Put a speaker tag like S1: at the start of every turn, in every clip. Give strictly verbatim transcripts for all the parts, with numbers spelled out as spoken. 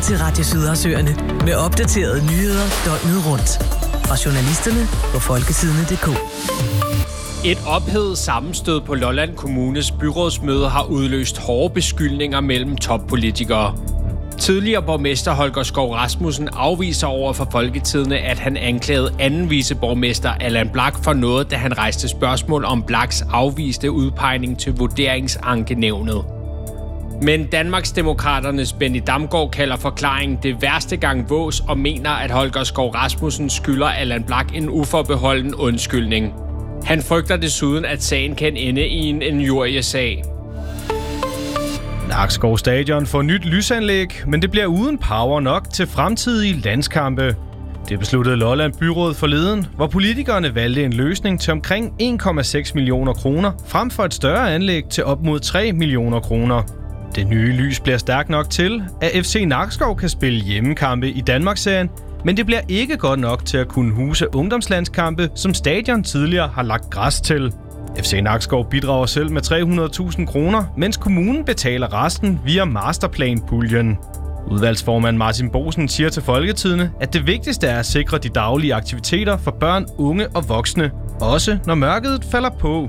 S1: til Radio Sydersøerne med opdaterede nyheder døgnet rundt. Fra journalisterne på folketidene punktum d k.
S2: Et ophedet sammenstød på Lolland Kommunes byrådsmøde har udløst hårde beskyldninger mellem toppolitikere. Tidligere borgmester Holger Skov Rasmussen afviser over for Folketidene, at han anklagede anden viceborgmester Allan Blak for noget, da han rejste spørgsmål om Blaks afviste udpegning til vurderingsankenævnet. Men Danmarksdemokraternes Benny Damgaard kalder forklaringen det værste gang vås og mener, at Holger Skov Rasmussen skylder Allan Blak en uforbeholden undskyldning. Han frygter desuden, at sagen kan ende i en injuriesag.
S3: Nakskov Stadion får nyt lysanlæg, men det bliver uden power nok til fremtidige landskampe. Det besluttede Lolland Byråd forleden, hvor politikerne valgte en løsning til omkring en komma seks millioner kroner, frem for et større anlæg til op mod tre millioner kroner. Det nye lys bliver stærkt nok til, at F C Nakskov kan spille hjemmekampe i Danmarksserien, men det bliver ikke godt nok til at kunne huse ungdomslandskampe, som stadion tidligere har lagt græs til. F C Nakskov bidrager selv med tre hundrede tusind kroner, mens kommunen betaler resten via masterplan-puljen. Udvalgsformand Martin Bosen siger til Folketidene, at det vigtigste er at sikre de daglige aktiviteter for børn, unge og voksne, også når mørket falder på.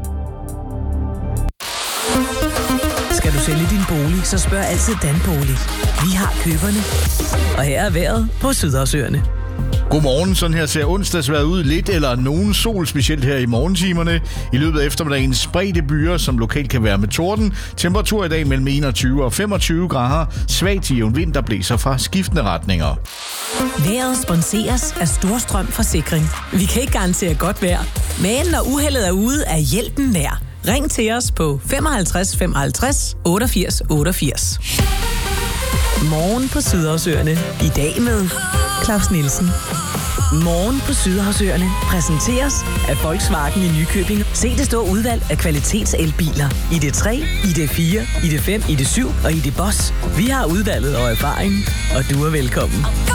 S1: Skal du sælge din bolig, så spørg altid Danbolig. Vi har køberne. Og her er vejret på Sydersøerne.
S4: Godmorgen, sådan her ser onsdagsvejret ud. Lidt eller nogen sol, specielt her i morgentimerne. I løbet af eftermiddagen spredte byer, som lokalt kan være med torden. Temperatur i dag mellem enogtyve og femogtyve grader. Svag til jævn vind, der blæser fra skiftende retninger.
S1: Vejret sponseres af Storstrøm Forsikring. Vi kan ikke garantere godt vejr, men når uheldet er ude, er hjælpen nær. Ring til os på femoghalvtreds femoghalvtreds otteogfirs otteogfirs. Morgen på Sydersøerne. I dag med Claus Nielsen. Morgen på Sydersøerne præsenteres af Volkswagen i Nykøbing. Se det store udvalg af kvalitetselbiler. I D tre, I D fire, I D fem, I D syv og I D Boss. Vi har udvalget og erfaring, og du er velkommen.